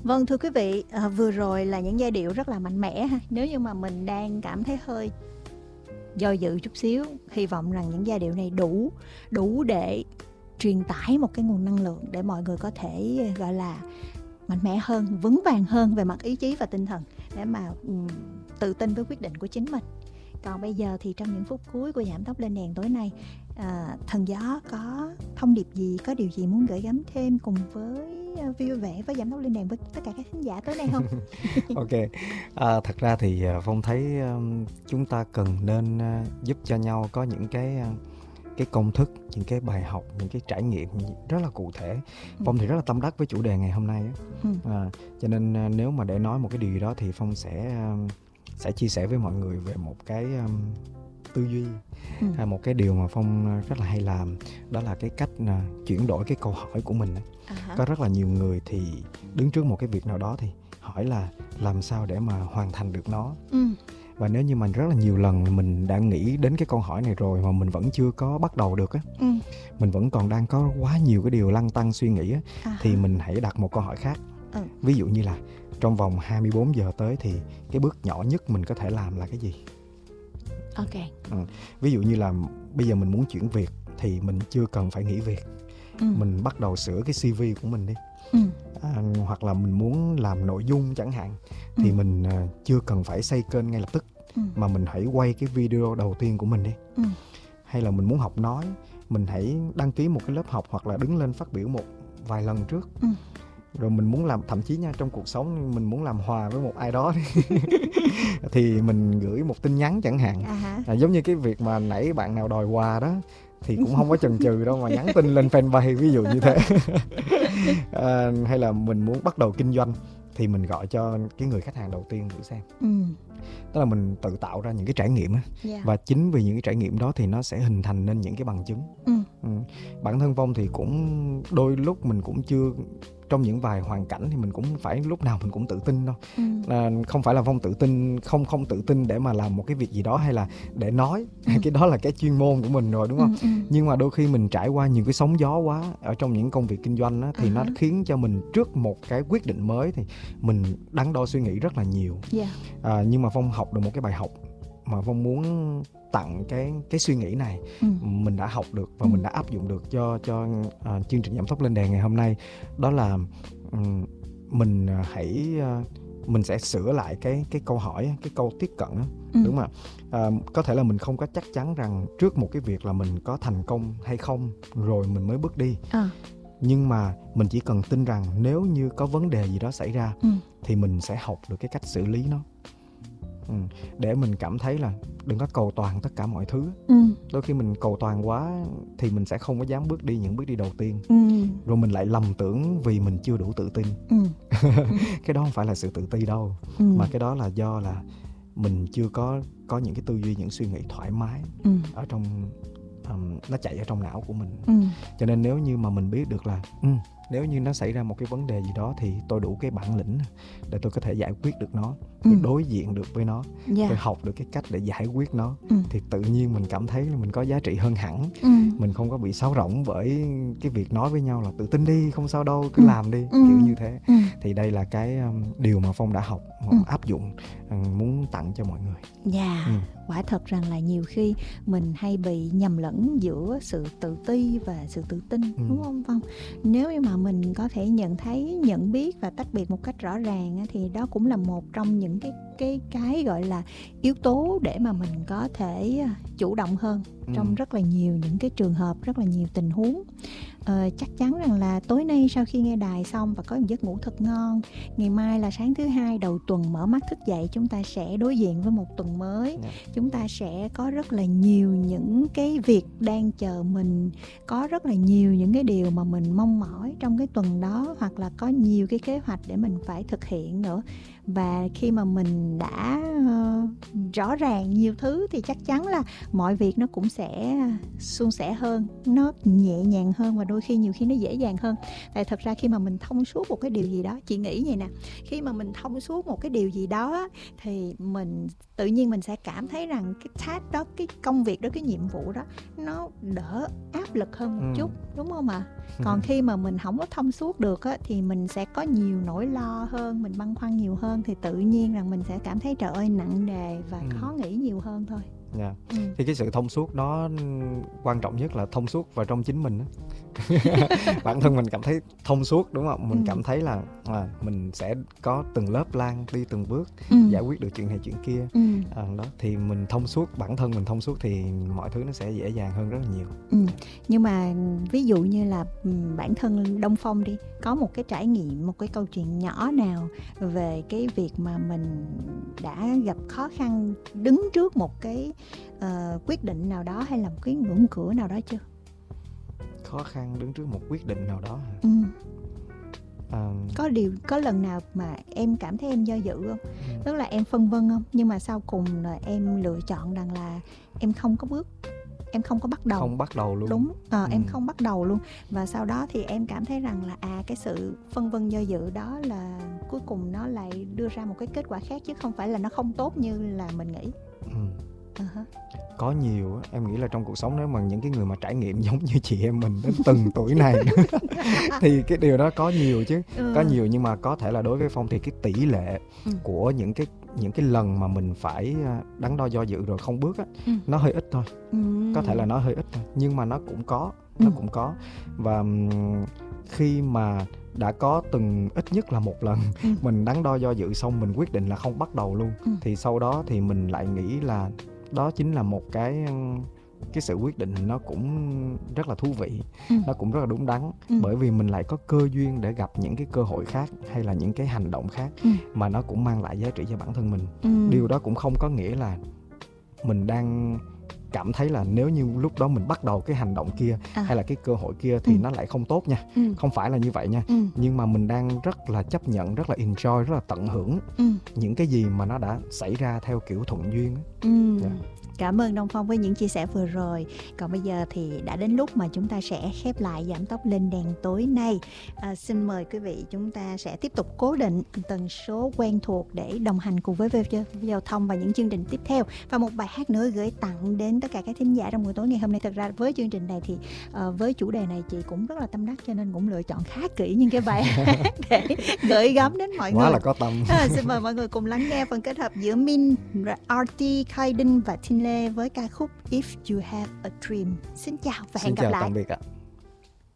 Vâng, thưa quý vị, vừa rồi là những giai điệu rất là mạnh mẽ ha. Nếu như mà mình đang cảm thấy hơi do dự chút xíu, hy vọng rằng những giai điệu này đủ để truyền tải một cái nguồn năng lượng để mọi người có thể gọi là mạnh mẽ hơn, vững vàng hơn về mặt ý chí và tinh thần để mà tự tin với quyết định của chính mình. Còn bây giờ thì trong những phút cuối của Giảm Tốc Lên Đèn tối nay, Thần Gió có thông điệp gì, có điều gì muốn gửi gắm thêm cùng với vui vẻ với Giảm Tốc Lên Đèn với tất cả các khán giả tối nay không? Ok, thật ra thì Phong thấy chúng ta cần nên giúp cho nhau có những cái công thức, những cái bài học, những cái trải nghiệm rất là cụ thể. Phong thì rất là tâm đắc với chủ đề ngày hôm nay á. Cho nên nếu mà để nói một cái điều gì đó thì Phong sẽ chia sẻ với mọi người về một cái tư duy hay một cái điều mà Phong rất là hay làm, đó là cái cách chuyển đổi cái câu hỏi của mình. Có rất là nhiều người thì đứng trước một cái việc nào đó thì hỏi là làm sao để mà hoàn thành được nó. Và nếu như mà rất là nhiều lần mình đã nghĩ đến cái câu hỏi này rồi mà mình vẫn chưa có bắt đầu được á, mình vẫn còn đang có quá nhiều cái điều lăn tăn suy nghĩ á, thì mình hãy đặt một câu hỏi khác. Ví dụ như là trong vòng 24 giờ tới thì cái bước nhỏ nhất mình có thể làm là cái gì? Ví dụ như là bây giờ mình muốn chuyển việc thì mình chưa cần phải nghỉ việc. Mình bắt đầu sửa cái CV của mình đi. Hoặc là mình muốn làm nội dung chẳng hạn, thì mình chưa cần phải xây kênh ngay lập tức, mà mình hãy quay cái video đầu tiên của mình đi. Hay là mình muốn học nói, mình hãy đăng ký một cái lớp học hoặc là đứng lên phát biểu một vài lần trước. Rồi mình muốn làm, thậm chí nha, trong cuộc sống mình muốn làm hòa với một ai đó thì mình gửi một tin nhắn chẳng hạn. Giống như cái việc mà nãy bạn nào đòi quà đó thì cũng không có chần chừ đâu mà nhắn tin lên fanpage, ví dụ như thế. Hay là mình muốn bắt đầu kinh doanh thì mình gọi cho cái người khách hàng đầu tiên thử xem. Tức là mình tự tạo ra những cái trải nghiệm á. Và chính vì những cái trải nghiệm đó thì nó sẽ hình thành nên những cái bằng chứng. Bản thân Phong thì cũng đôi lúc mình cũng chưa, trong những vài hoàn cảnh thì mình cũng phải lúc nào mình cũng tự tin đâu. Không phải là Phong tự tin, không tự tin để mà làm một cái việc gì đó hay là để nói. Cái đó là cái chuyên môn của mình rồi, đúng không? Nhưng mà đôi khi mình trải qua nhiều cái sóng gió quá ở trong những công việc kinh doanh á, thì nó khiến cho mình trước một cái quyết định mới thì mình đắn đo suy nghĩ rất là nhiều. Nhưng mà Phong học được một cái bài học mà Phong muốn tặng cái suy nghĩ này. Mình đã học được và mình đã áp dụng được cho chương trình Giảm Tốc Lên Đèn ngày hôm nay. Đó là mình sẽ sửa lại cái câu hỏi, cái câu tiếp cận đó, đúng không ạ? Có thể là mình không có chắc chắn rằng trước một cái việc là mình có thành công hay không rồi mình mới bước đi. Nhưng mà mình chỉ cần tin rằng nếu như có vấn đề gì đó xảy ra thì mình sẽ học được cái cách xử lý nó. Để mình cảm thấy là đừng có cầu toàn tất cả mọi thứ. Đôi khi mình cầu toàn quá thì mình sẽ không có dám bước đi những bước đi đầu tiên. Rồi mình lại lầm tưởng vì mình chưa đủ tự tin. Cái đó không phải là sự tự ti đâu, mà cái đó là do là mình chưa có những cái tư duy, những suy nghĩ thoải mái ở trong nó chạy ở trong não của mình. Cho nên nếu như mà mình biết được là nếu như nó xảy ra một cái vấn đề gì đó thì tôi đủ cái bản lĩnh để tôi có thể giải quyết được nó, tôi đối diện được với nó, tôi học được cái cách để giải quyết nó, thì tự nhiên mình cảm thấy là mình có giá trị hơn hẳn. Mình không có bị sáo rỗng bởi cái việc nói với nhau là tự tin đi, không sao đâu, cứ làm đi, kiểu như thế. Thì đây là cái điều mà Phong đã học, áp dụng, muốn tặng cho mọi người. Quả thật rằng là nhiều khi mình hay bị nhầm lẫn giữa sự tự ti và sự tự tin, đúng không Phong? Nếu như mà mình có thể nhận biết và tách biệt một cách rõ ràng thì đó cũng là một trong những cái gọi là yếu tố để mà mình có thể chủ động hơn trong rất là nhiều những cái trường hợp, rất là nhiều tình huống. Chắc chắn rằng là tối nay sau khi nghe đài xong và có một giấc ngủ thật ngon, ngày mai là sáng thứ hai đầu tuần mở mắt thức dậy, chúng ta sẽ đối diện với một tuần mới. Chúng ta sẽ có rất là nhiều những cái việc đang chờ mình, có rất là nhiều những cái điều mà mình mong mỏi trong cái tuần đó, hoặc là có nhiều cái kế hoạch để mình phải thực hiện nữa. Và khi mà mình mình đã rõ ràng nhiều thứ thì chắc chắn là mọi việc nó cũng sẽ suôn sẻ hơn, nó nhẹ nhàng hơn và đôi khi nhiều khi nó dễ dàng hơn. Tại thật ra khi mà mình thông suốt một cái điều gì đó, chị nghĩ vậy nè, khi mà mình thông suốt một cái điều gì đó thì mình tự nhiên mình sẽ cảm thấy rằng cái task đó, cái công việc đó, cái nhiệm vụ đó nó đỡ áp lực hơn một chút, đúng không ạ? Còn khi mà mình không có thông suốt được á, thì mình sẽ có nhiều nỗi lo hơn, mình băn khoăn nhiều hơn, thì tự nhiên rằng mình sẽ cảm thấy trời ơi nặng nề và khó nghĩ nhiều hơn thôi. Yeah. Thì cái sự thông suốt đó quan trọng nhất là thông suốt vào trong chính mình đó. Bản thân mình cảm thấy thông suốt, đúng không? Mình cảm thấy là mình sẽ có từng lớp plan, đi từng bước, giải quyết được chuyện này chuyện kia. Đó thì mình thông suốt, bản thân mình thông suốt thì mọi thứ nó sẽ dễ dàng hơn rất là nhiều. Nhưng mà ví dụ như là bản thân Đông Phong đi, có một cái trải nghiệm, một cái câu chuyện nhỏ nào về cái việc mà mình đã gặp khó khăn đứng trước một cái quyết định nào đó hay là một cái ngưỡng cửa nào đó chưa? Khó khăn đứng trước một quyết định nào đó hả? Có lần nào mà em cảm thấy em do dự không? Tức là em phân vân không? Nhưng mà sau cùng là em lựa chọn rằng là em không có bước, em không có bắt đầu. Không bắt đầu luôn. Đúng, em không bắt đầu luôn. Và sau đó thì em cảm thấy rằng là cái sự phân vân do dự đó là cuối cùng nó lại đưa ra một cái kết quả khác, chứ không phải là nó không tốt như là mình nghĩ. Có nhiều, em nghĩ là trong cuộc sống nếu mà những cái người mà trải nghiệm giống như chị em mình đến từng tuổi này thì cái điều đó có nhiều chứ. Có nhiều, nhưng mà có thể là đối với Phong thì cái tỷ lệ của những cái lần mà mình phải đắn đo do dự rồi không bước á, nó hơi ít thôi. Có thể là nó hơi ít thôi, nhưng mà nó cũng có. Và khi mà đã có từng ít nhất là một lần mình đắn đo do dự xong mình quyết định là không bắt đầu luôn, thì sau đó thì mình lại nghĩ là đó chính là một cái sự quyết định nó cũng rất là thú vị, nó cũng rất là đúng đắn, bởi vì mình lại có cơ duyên để gặp những cái cơ hội khác hay là những cái hành động khác mà nó cũng mang lại giá trị cho bản thân mình. Điều đó cũng không có nghĩa là mình đang cảm thấy là nếu như lúc đó mình bắt đầu cái hành động kia hay là cái cơ hội kia thì nó lại không tốt nha. Không phải là như vậy nha. Nhưng mà mình đang rất là chấp nhận, rất là enjoy, rất là tận hưởng những cái gì mà nó đã xảy ra theo kiểu thuận duyên. Cảm ơn Đông Phong với những chia sẻ vừa rồi. Còn bây giờ thì đã đến lúc mà chúng ta sẽ khép lại Giảm Tốc Lên Đèn tối nay. Xin mời quý vị, chúng ta sẽ tiếp tục cố định tần số quen thuộc để đồng hành cùng với Giao thông và những chương trình tiếp theo. Và một bài hát nữa gửi tặng đến tất cả các thính giả trong buổi tối ngày hôm nay. Thật ra với chương trình này thì với chủ đề này chị cũng rất là tâm đắc, cho nên cũng lựa chọn khá kỹ những cái bài hát để gửi gắm đến mọi người. Quá là có tâm. Xin mời mọi người cùng lắng nghe phần kết hợp giữa Min, RT, Kaiden và Thin Lê với ca khúc If You Have a Dream. Xin chào và hẹn gặp lại. Tạm biệt ạ.